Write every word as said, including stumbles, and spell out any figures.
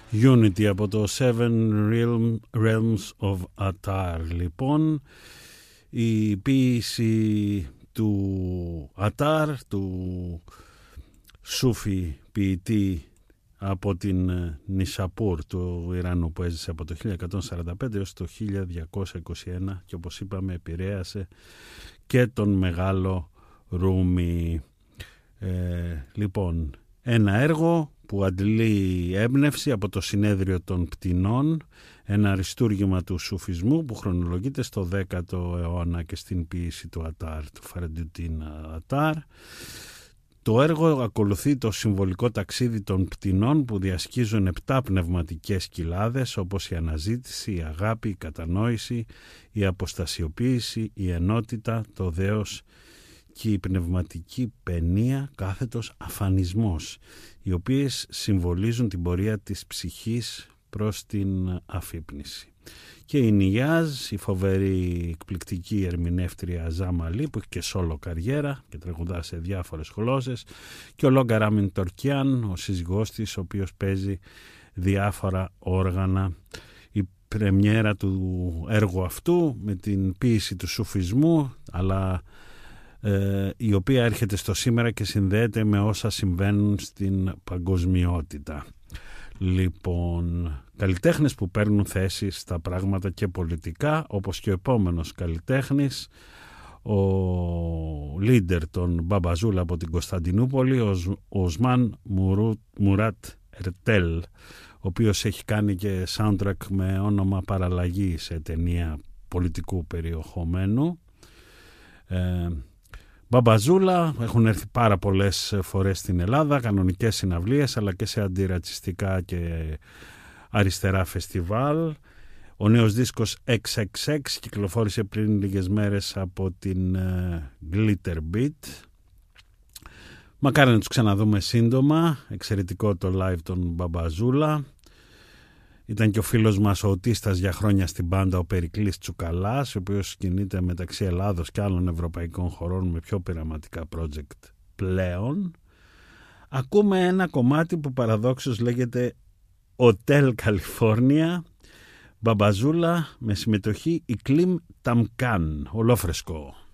Unity από το Seven Realms of Atar. Λοιπόν, η ποίηση του Atar, του Σούφι ποιητή από την Νισαπούρ του Ιράνου, που έζησε από το χίλια εκατόν σαράντα πέντε έως το χίλια διακόσια είκοσι ένα και, όπως είπαμε, επηρέασε και τον μεγάλο Ρούμι. Ε, λοιπόν, ένα έργο που αντλεί έμπνευση από το Συνέδριο των Πτηνών, ένα αριστούργημα του σουφισμού που χρονολογείται στο δέκατο αιώνα και στην ποίηση του Ατάρ, του Φαρεντιουτίν Ατάρ. Το έργο ακολουθεί το συμβολικό ταξίδι των πτηνών που διασκίζουν επτά πνευματικές κοιλάδες, όπως η αναζήτηση, η αγάπη, η κατανόηση, η αποστασιοποίηση, η ενότητα, το δέος και η πνευματική παινία κάθετος αφανισμός, οι οποίες συμβολίζουν την πορεία της ψυχής προς την αφύπνιση. Και η Νιγιάζ, η φοβερή εκπληκτική ερμηνεύτρια Ζάμαλή, που έχει και σόλο καριέρα και τραγουδά σε διάφορες γλώσσες, και ο Λόγκα Ράμιν Τορκιάν, ο σύζυγός της, ο οποίος παίζει διάφορα όργανα. Η πρεμιέρα του έργου αυτού με την ποίηση του σουφισμού, αλλά ε, η οποία έρχεται στο σήμερα και συνδέεται με όσα συμβαίνουν στην παγκοσμιότητα. Λοιπόν, καλλιτέχνες που παίρνουν θέση στα πράγματα και πολιτικά, όπως και ο επόμενος καλλιτέχνης, ο leader των Μπαμπαζούλα από την Κωνσταντινούπολη, ο Οσμάν Μουράτ Ερτέλ, ο οποίος έχει κάνει και soundtrack με όνομα Παραλλαγή σε ταινία πολιτικού περιεχομένου. Ε, Μπαμπαζούλα έχουν έρθει πάρα πολλές φορές στην Ελλάδα, κανονικές συναυλίες αλλά και σε αντιρατσιστικά και αριστερά φεστιβάλ. Ο νέος δίσκος εξ εξ εξ κυκλοφόρησε πριν λίγες μέρες από την Glitter Beat. Μακάρι να τους ξαναδούμε σύντομα. Εξαιρετικό το live των Μπαμπαζούλα. Ήταν και ο φίλος μας ο οτίστας για χρόνια στην μπάντα, ο Περικλής Τσουκαλάς, ο οποίος κινείται μεταξύ Ελλάδος και άλλων ευρωπαϊκών χωρών με πιο πειραματικά project πλέον. Ακούμε ένα κομμάτι που παραδόξως λέγεται Hotel California, Μπαμπαζούλα, με συμμετοχή η Κλίμ Ταμκάν, ολόφρεσκο.